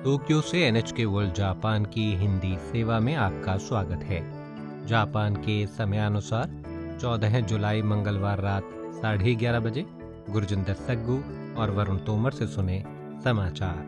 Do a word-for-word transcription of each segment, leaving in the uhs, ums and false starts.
Tokyo से NHK world Japan की हिंदी सेवा में आपका स्वागत है। जापान के समयानुसार चौदह जुलाई मंगलवार रात साढ़े ग्यारह बजे गुरजिंदर सग्गू और वरुण तोमर से सुने समाचार।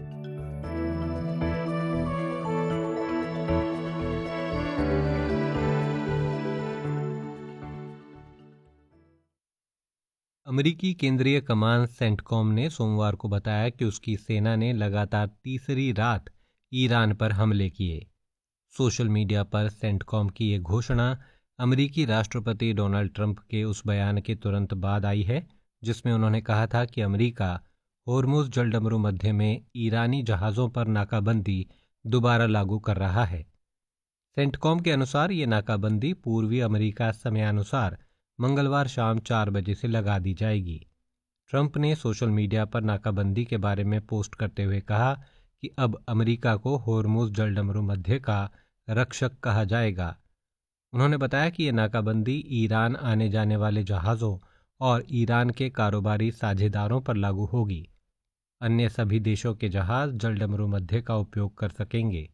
अमेरिकी केंद्रीय कमान सेंटकॉम ने सोमवार को बताया कि उसकी सेना ने लगातार तीसरी रात ईरान पर हमले किए। सोशल मीडिया पर सेंटकॉम की ये घोषणा अमेरिकी राष्ट्रपति डोनाल्ड ट्रंप के उस बयान के तुरंत बाद आई है जिसमें उन्होंने कहा था कि अमेरिका होर्मुज जलडमरू मध्य में ईरानी जहाज़ों पर नाकाबंदी दोबारा लागू कर रहा है। सेंटकॉम के अनुसार ये नाकाबंदी पूर्वी अमेरिका समयानुसार मंगलवार शाम चार बजे से लगा दी जाएगी। ट्रंप ने सोशल मीडिया पर नाकाबंदी के बारे में पोस्ट करते हुए कहा कि अब अमेरिका को होर्मुज जलडमरू मध्य का रक्षक कहा जाएगा। उन्होंने बताया कि यह नाकाबंदी ईरान आने जाने वाले जहाज़ों और ईरान के कारोबारी साझेदारों पर लागू होगी। अन्य सभी देशों के जहाज़ जलडमरू मध्य का उपयोग कर सकेंगे।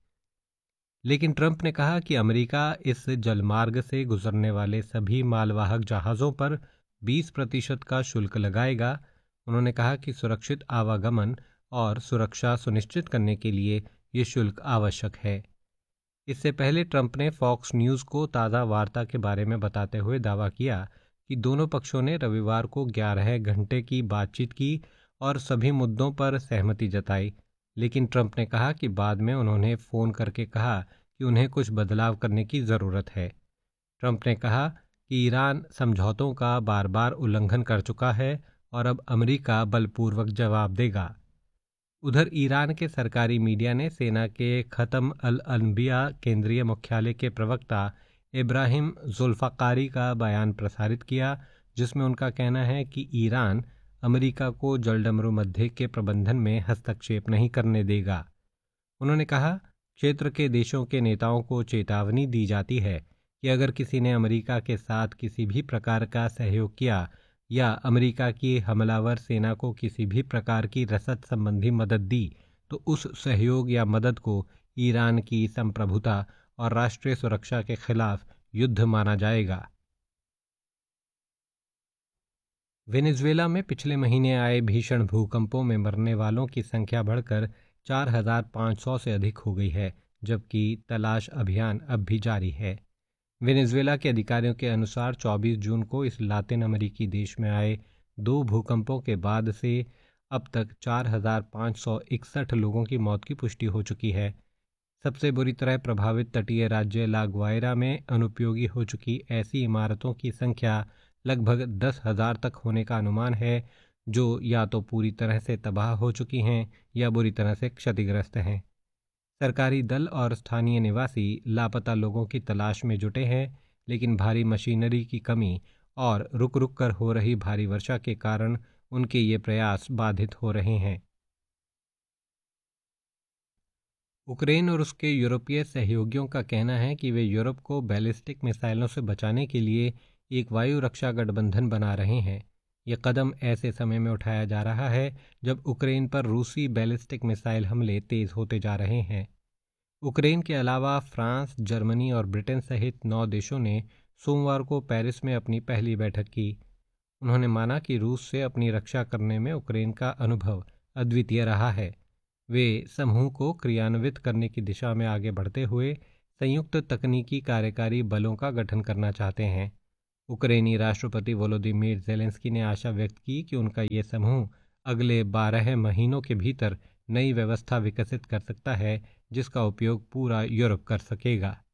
लेकिन ट्रंप ने कहा कि अमेरिका इस जलमार्ग से गुजरने वाले सभी मालवाहक जहाज़ों पर बीस प्रतिशत का शुल्क लगाएगा। उन्होंने कहा कि सुरक्षित आवागमन और सुरक्षा सुनिश्चित करने के लिए ये शुल्क आवश्यक है। इससे पहले ट्रंप ने फॉक्स न्यूज़ को ताज़ा वार्ता के बारे में बताते हुए दावा किया कि दोनों पक्षों ने रविवार को ग्यारह घंटे की बातचीत की और सभी मुद्दों पर सहमति जताई। लेकिन ट्रंप ने कहा कि बाद में उन्होंने फ़ोन करके कहा कि उन्हें कुछ बदलाव करने की ज़रूरत है। ट्रंप ने कहा कि ईरान समझौतों का बार बार उल्लंघन कर चुका है और अब अमेरिका बलपूर्वक जवाब देगा। उधर ईरान के सरकारी मीडिया ने सेना के ख़त्म अल अनबिया केंद्रीय मुख्यालय के प्रवक्ता इब्राहिम जुल्फ़ाकारी का बयान प्रसारित किया जिसमें उनका कहना है कि ईरान अमेरिका को जलडमरू मध्य के प्रबंधन में हस्तक्षेप नहीं करने देगा। उन्होंने कहा, क्षेत्र के देशों के नेताओं को चेतावनी दी जाती है कि अगर किसी ने अमेरिका के साथ किसी भी प्रकार का सहयोग किया या अमेरिका की हमलावर सेना को किसी भी प्रकार की रसद संबंधी मदद दी तो उस सहयोग या मदद को ईरान की संप्रभुता और राष्ट्रीय सुरक्षा के खिलाफ युद्ध माना जाएगा। वेनेजुएला में पिछले महीने आए भीषण भूकंपों में मरने वालों की संख्या बढ़कर चार हजार पाँच सौ से अधिक हो गई है, जबकि तलाश अभियान अब भी जारी है। वेनेजुएला के अधिकारियों के अनुसार चौबीस जून को इस लातिन अमेरिकी देश में आए दो भूकंपों के बाद से अब तक चार हजार पाँच सौ इकसठ लोगों की मौत की पुष्टि हो चुकी है। सबसे बुरी तरह प्रभावित तटीय राज्य ला ग्वायरा में अनुपयोगी हो चुकी ऐसी इमारतों की संख्या लगभग दस हजार तक होने का अनुमान है, जो या तो पूरी तरह से तबाह हो चुकी हैं या बुरी तरह से क्षतिग्रस्त हैं। सरकारी दल और स्थानीय निवासी लापता लोगों की तलाश में जुटे हैं, लेकिन भारी मशीनरी की कमी और रुक रुक कर हो रही भारी वर्षा के कारण उनके ये प्रयास बाधित हो रहे हैं। यूक्रेन और उसके यूरोपीय सहयोगियों का कहना है कि वे यूरोप को बैलिस्टिक मिसाइलों से बचाने के लिए एक वायु रक्षा गठबंधन बना रहे हैं। यह कदम ऐसे समय में उठाया जा रहा है जब यूक्रेन पर रूसी बैलिस्टिक मिसाइल हमले तेज होते जा रहे हैं। यूक्रेन के अलावा फ्रांस, जर्मनी और ब्रिटेन सहित नौ देशों ने सोमवार को पेरिस में अपनी पहली बैठक की। उन्होंने माना कि रूस से अपनी रक्षा करने में यूक्रेन का अनुभव अद्वितीय रहा है। वे समूह को क्रियान्वित करने की दिशा में आगे बढ़ते हुए संयुक्त तकनीकी कार्यकारी बलों का गठन करना चाहते हैं। यूक्रेनी राष्ट्रपति वोलोदिमीर ज़ेलेंस्की ने आशा व्यक्त की कि उनका ये समूह अगले बारह महीनों के भीतर नई व्यवस्था विकसित कर सकता है जिसका उपयोग पूरा यूरोप कर सकेगा।